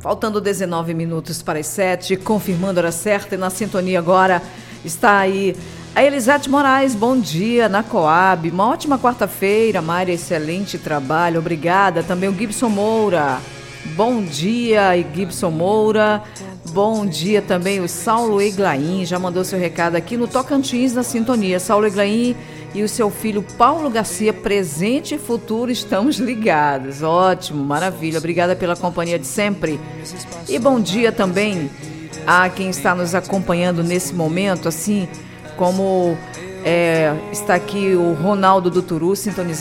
Faltando 19 minutos para as 7, confirmando a hora certa, e na sintonia agora está aí a Elisete Moraes. Bom dia na Coab, uma ótima quarta-feira, Mari, excelente trabalho, obrigada. Também o Gibson Moura, bom dia, Gibson Moura. Bom dia também o Saulo Eglaim, já mandou seu recado aqui no Tocantins, na sintonia. Saulo Eglaim e o seu filho Paulo Garcia, presente e futuro, estamos ligados. Ótimo, maravilha, obrigada pela companhia de sempre. E bom dia também a quem está nos acompanhando nesse momento, assim como está aqui o Ronaldo do Turu, sintonizado